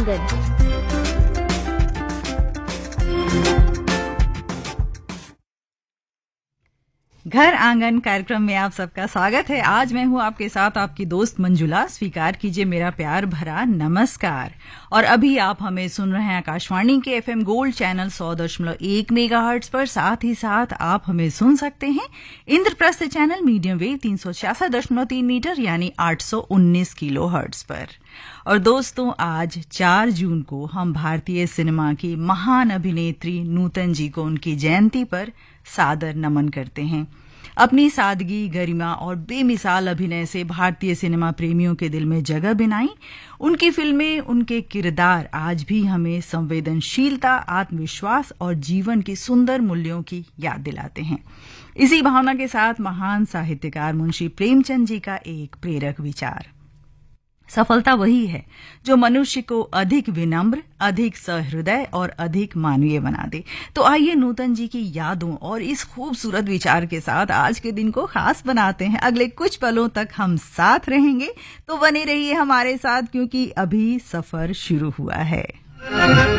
आंगन। घर आंगन कार्यक्रम में आप सबका स्वागत है। आज मैं हूं आपके साथ आपकी दोस्त मंजुला। स्वीकार कीजिए मेरा प्यार भरा नमस्कार। और अभी आप हमें सुन रहे हैं आकाशवाणी के एफएम गोल्ड चैनल 100.1 मेगाहर्ट्ज पर। साथ ही साथ आप हमें सुन सकते हैं Indraprastha channel medium wave 366.3 metre यानी 819 किलोहर्ट्ज पर। और दोस्तों, आज 4 जून को हम भारतीय सिनेमा की महान अभिनेत्री नूतन जी को उनकी जयंती पर सादर नमन करते हैं। अपनी सादगी, गरिमा और बेमिसाल अभिनय से भारतीय सिनेमा प्रेमियों के दिल में जगह बनाई। उनकी फिल्में, उनके किरदार आज भी हमें संवेदनशीलता, आत्मविश्वास और जीवन की सुंदर मूल्यों की याद दिलाते हैं। इसी भावना के साथ महान साहित्यकार मुंशी प्रेमचंद जी का एक प्रेरक विचार: सफलता वही है जो मनुष्य को अधिक विनम्र, अधिक सहृदय और अधिक मानवीय बना दे। तो आइए नूतन जी की यादों और इस खूबसूरत विचार के साथ आज के दिन को खास बनाते हैं। अगले कुछ पलों तक हम साथ रहेंगे, तो बने रहिए हमारे साथ, क्योंकि अभी सफर शुरू हुआ है।